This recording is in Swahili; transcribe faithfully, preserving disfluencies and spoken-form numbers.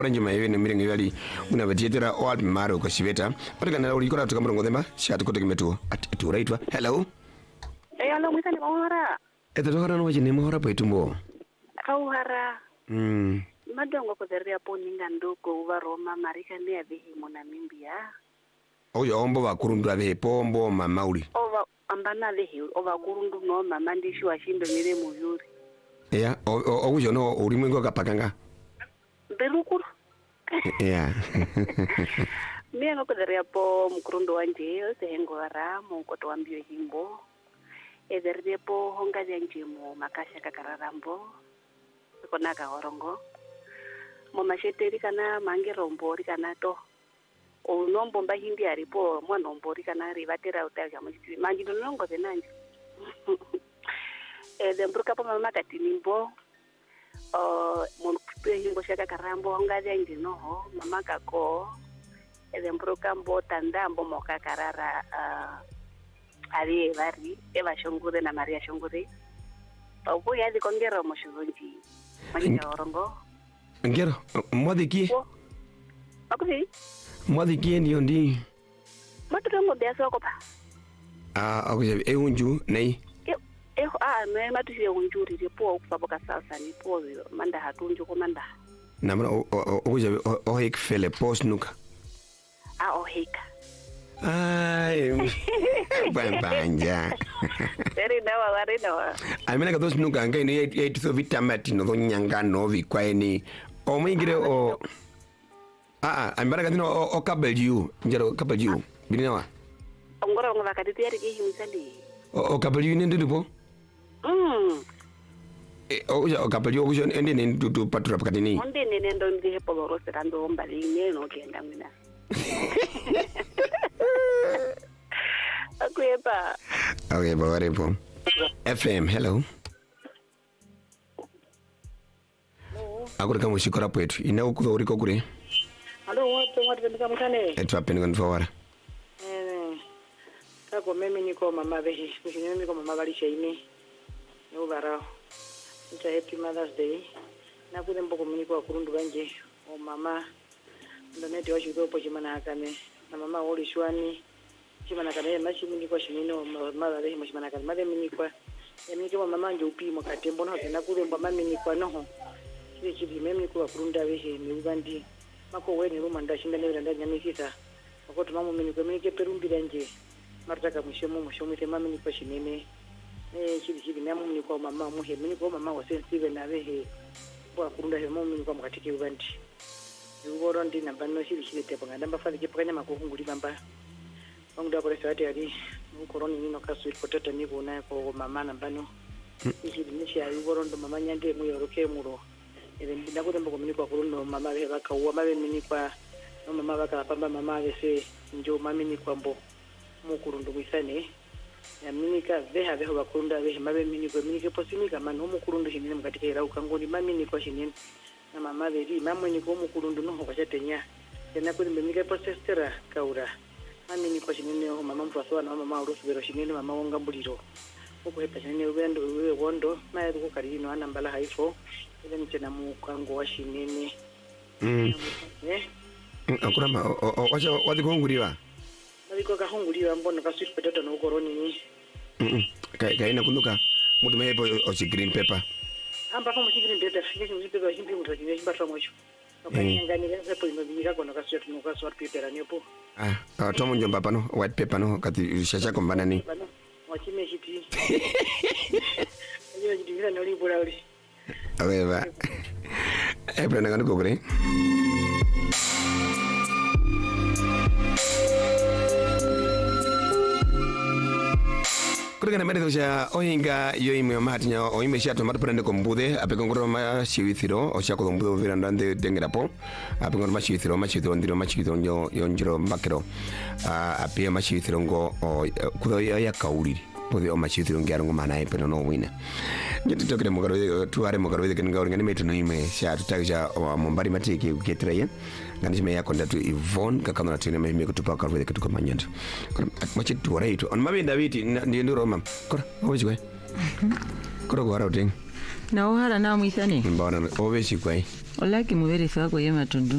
Oranjuma yewe nemirengo yali una batietera o alpi maro ko siveta patika na ulikora tukamrongo themba shatu kote kimetu atu raitwa hello eh hello mwitani mohara eto hara no wajine mohara paitumbo au hara mm madongo ko deria poninga ndoko uva Roma marika ne abehi monamimbia oyo ombo bakurundu abehe pombo mamauri ova ambana lehi ova kurundu no mama ndishi washindo nire muyuri yeah oyo no ulimwengo kapakanga belukuru yeah mie ngoko deria po mkurundu wanje sehengo ara monkoto wambio himbo ederie po honga yanje mo makasha kakararambo kona ka orongo mo masheteri kana mange rombori kana to o nombo mba hindi aripo mo nombori kana rivatera hotel ya mujiti manji no nongo denanje e dembruka po mama katinimbo o mo pe himbo shaka karambo honga yanje no ho mama kako e dembruka mbo tanda mbo moka karara ari vari eva shongure na Maria shongure paupo yazi kongera mo shonji manja orongo ngero modiki akuti modiki ndio ndi maturo mo biasa ko pa ah akuje e unju nei e e ah me matushi unjuri ri po ku paboka sasa ni po manda hatunju ko manda na mara akuje o hek fele post nuka ah o heka ai bambanja Eri nawa wari nawa amena kados nuka ngai ni eight so vitamati no nyanga no vikwaeni o mwingire o ah ah ambara kadino o kabelju njero kabelju bininawa ongora ngova kaditi yari ki himsali o kabelju ni ndipo mm o o kabelju o ende ni du patura pakatini onde ne ndo ndi hepoloro serando mbali ne no kenda mina Akuepa. Okay, bawari po. F M, hello. Hello. Akuri kama ushikora pwetu. Ina ukuwa uriko kure? Hello, watu watu pendika mtane. Etu hapeni kwa nifawara. Eh. Kako mimi niko mama behi. Mimi niko mama bali shaini. Ni ubarao. It's a happy Mother's Day. Na kule mboko mimi niko kurundu banje. O mama. Ndoneti washuko po chimana akane. Na mama oli shwani. Chimana kana machi mimi kwa shinino mama behi machimana kana made mimi kwa. Mimi kwa mama nje upi mo katembo no tena kule mama mimi kwa noho. Kile kile mimi kwa kurunda behi ni ugandi. Mako weni ruma ndashinda ne ndanda nyamisisa. Mako tumamu mimi kwa mimi ke perumbira nje. Martaka mushomo mushomo te mama mimi kwa shinene. Eh kile kile namu mimi kwa mama muhe mimi kwa mama wa sensitive na behi. Kwa kurunda he mama mimi kwa mkatike ugandi. Ugoro ndi namba no shiri shiri te panga namba fali ke pakanya makunguli bamba. Ongda kwa sawati ali ukoroni nino kasu potata ni kuna ko mama namba no. Ishi nishi ya ugoro ndo mama nyande mu yoroke muro. Ele ndinda kuti mboko mini kwa kuruno mama be bakauwa mabe mini kwa no mama baka pamba mama bese njo mami ni kwa mbo mu kurundu mwisane ya mini ka beha beho bakurunda behe mabe mini kwa mini ke posini kama no mu kurundu hinene mkatika ira ukangoni mami ni kwa hinene na mama be ri mama ni kwa mu kurundu no kwa chatenya tena kuti mimi ke posestera kaura mami ni kwa hinene ho mama mfaso na mama urusu bero hinene mama wonga mbuliro uko hepa hinene ubendo uwe wondo na yako kari no anambala haifo ile mtena mukango wa shinene mm eh akurama wacha wadi konguriwa Aliko ka hunguriwa mbona ka sweet potato no koroni ni mm kai kai na kunduka mutu mepo o si green pepper amba kama si green pepper fike ni pepper himbi mutu ni himba twa mocho okani ngani ka po ino binika kono ka sweet no ka sweet pepper ni po ah tomo njomba pano white pepper no kati shasha kombana ni wachime hiti Ayo jidira no libura uri Aveva. E prende con cocre. Kuri kana mere tosha ohinga yo ime matinya o ime shato mar prende con bude ape con gro ma shiwithiro o shako con bude vira ndande dengera po ape con ma shiwithiro ma shiwithiro ndiro ma shiwithiro nyo yonjiro makero ape ma shiwithiro ngo o kudo ya kauri pode o machithiro ngaro ngomana e pero no wina nyiti tokere mogaro tuare mogaro de kenga organe meto no ime sha tutaja o mombari matiki uketraye ngani me yakonda tu Yvonne kakana tene me me kutupa karwe de kutuka manyanda machi tuare itu on mabenda biti ndi ndo roma kora ojwe kora gwara uting na ohala na mwisane mbona obeshi kwai olaki mubere fako yema tundu